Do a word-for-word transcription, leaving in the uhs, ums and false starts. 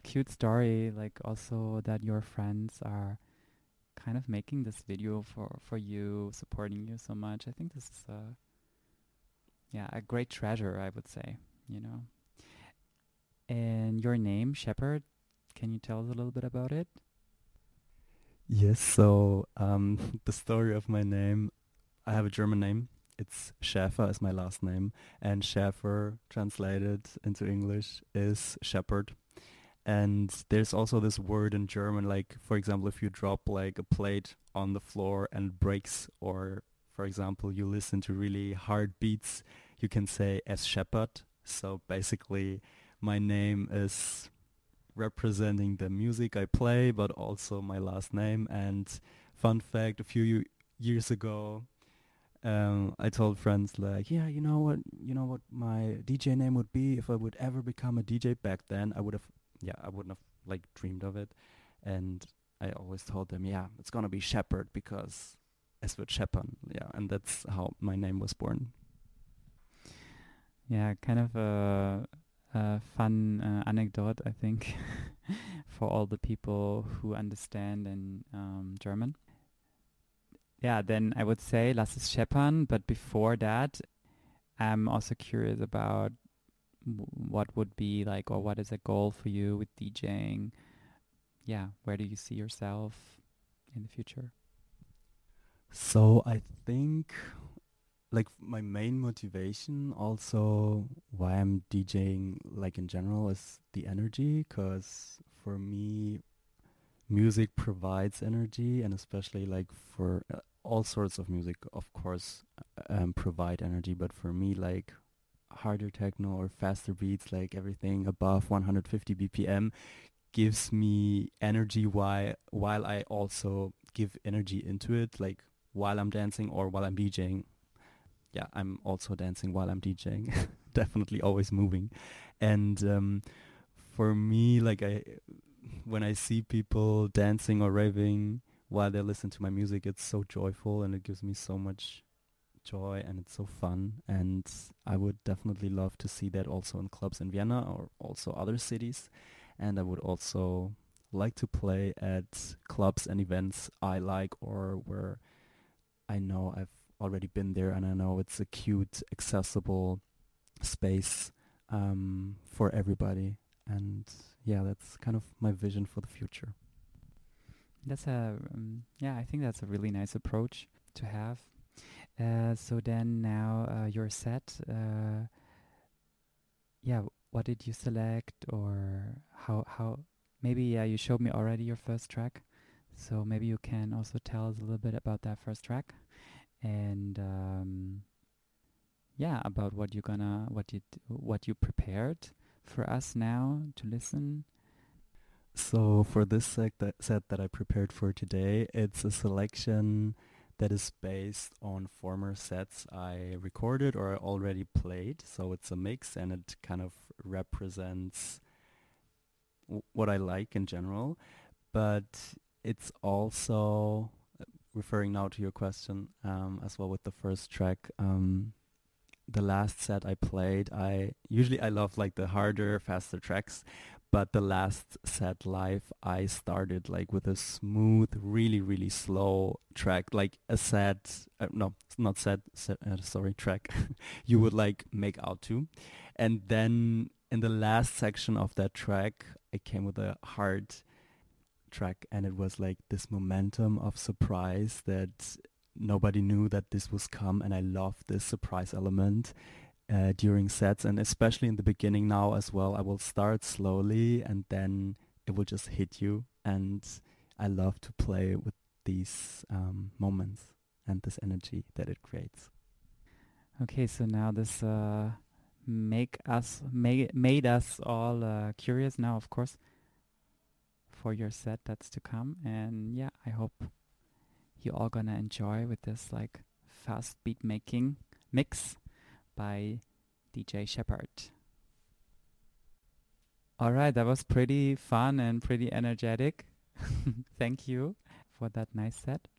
cute story. Like also that your friends are kind of making this video for for you, supporting you so much. I think this is a yeah a great treasure, I would say. You know. And your name, Shepherd. Can you tell us a little bit about it? Yes, so um, the story of my name, I have a German name. It's Schäfer is my last name, and Schäfer translated into English is shepherd. And there's also this word in German, like for example, if you drop like a plate on the floor and it breaks, or for example, you listen to really hard beats, you can say es scheppert. So basically, my name is representing the music I play, but also my last name. And fun fact, a few years ago, um, I told friends like, yeah, you know what, you know what my D J name would be if I would ever become a D J. Back then, I would have, yeah, I wouldn't have like dreamed of it. And I always told them, yeah, it's gonna be Shepherd because es wird scheppern. Yeah, and that's how my name was born. Yeah, kind of a, a fun uh, anecdote, I think, for all the people who understand in um, German. Yeah, then I would say lass es scheppern, but before that, I'm also curious about w- what would be like, or what is a goal for you with DJing? Yeah, where do you see yourself in the future? So I think like my main motivation also why I'm DJing like in general is the energy, because for me music provides energy, and especially like for uh, all sorts of music of course uh, um, provide energy, but for me like harder techno or faster beats, like everything above one hundred fifty B P M gives me energy while while I also give energy into it, like while I'm dancing or while I'm DJing. Yeah, I'm also dancing while I'm DJing. Definitely always moving. And um, for me, like I, when I see people dancing or raving while they listen to my music, it's so joyful and it gives me so much joy and it's so fun. And I would definitely love to see that also in clubs in Vienna or also other cities. And I would also like to play at clubs and events I like or where I know I've already been there and I know it's a cute, accessible space um, for everybody. And yeah, that's kind of my vision for the future. That's a um, yeah, I think that's a really nice approach to have. Uh, so then now uh, your set. Uh, yeah, what did you select, or how how? Maybe yeah, you showed me already your first track, so maybe you can also tell us a little bit about that first track and um, yeah, about what you're gonna what you d- what you prepared for us now to listen. So for this set that, set that I prepared for today, it's a selection that is based on former sets I recorded or I already played. So it's a mix and it kind of represents w- what I like in general. But it's also uh, referring now to your question um, as well with the first track. Um, the last set I played, I usually I love like the harder, faster tracks, but the last set live, I started like with a smooth, really, really slow track, like a set, uh, no, not set, set uh, sorry, track you would like make out to, and then in the last section of that track, I came with a hard track and it was like this momentum of surprise that nobody knew that this was come, and I love this surprise element uh, during sets and especially in the beginning now as well. I will start slowly and then it will just hit you, and I love to play with these um, moments and this energy that it creates. Okay, so now this uh, make us made made us all uh, curious now, of course, for your set that's to come, and yeah, I hope you all gonna enjoy with this like fast beat making mix by D J Shepard. All right, that was pretty fun and pretty energetic. Thank you for that nice set.